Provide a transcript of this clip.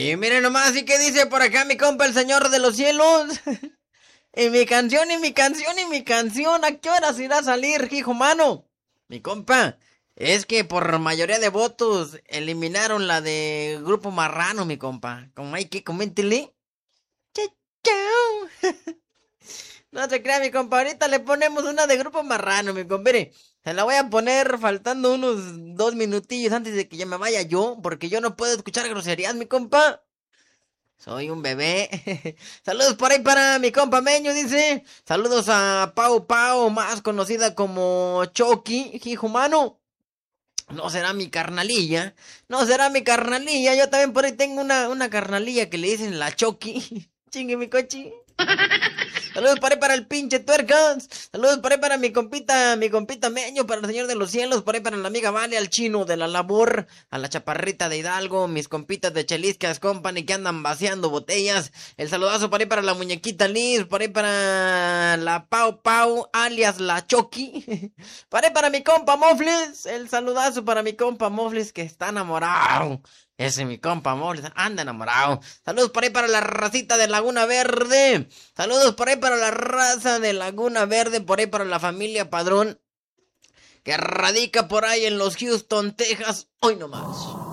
Y miren nomás, ¿y qué dice por acá mi compa el Señor de los Cielos? Y mi canción, y mi canción, y mi canción, ¿a qué horas irá a salir, hijo mano? Mi compa, es que por mayoría de votos eliminaron la de Grupo Marrano, mi compa. Como hay que coméntele. Chao, chao. No se crea, mi compa, ahorita le ponemos una de Grupo Marrano, mi compadre. Se la voy a poner faltando unos 2 minutillos antes de que ya me vaya yo, porque yo no puedo escuchar groserías, mi compa. Soy un bebé. Saludos por ahí para mi compa Meño, dice. Saludos a Pau Pau, más conocida como Chucky, hijo humano. No será mi carnalilla. No será mi carnalilla. Yo también por ahí tengo una carnalilla que le dicen la Chucky. Chingue mi cochi. Saludos por ahí para el pinche tuercas. Saludos por ahí para mi compita Meño, para el Señor de los Cielos, por ahí para la amiga Vale, al chino de la labor, a la chaparrita de Hidalgo, mis compitas de Cheliscas Company que andan vaciando botellas. El saludazo por ahí para la muñequita Liz, por ahí para la Pau Pau, alias la Chucky. Por ahí para mi compa Mofles. El saludazo para mi compa Mofles que está enamorado. Ese mi compa Mofles anda enamorado. Saludos por ahí para la racita de Laguna Verde. Saludos por ahí para la raza de Laguna Verde, por ahí para la familia Padrón, que radica por ahí en los Houston, Texas. Hoy nomás.